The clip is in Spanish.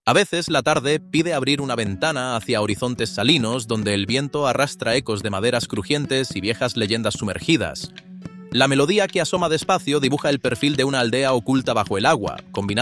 A veces la tarde pide abrir una ventana hacia horizontes salinos donde el viento arrastra ecos de maderas crujientes y viejas leyendas sumergidas. La melodía que asoma despacio dibuja el perfil de una aldea oculta bajo el agua, combinando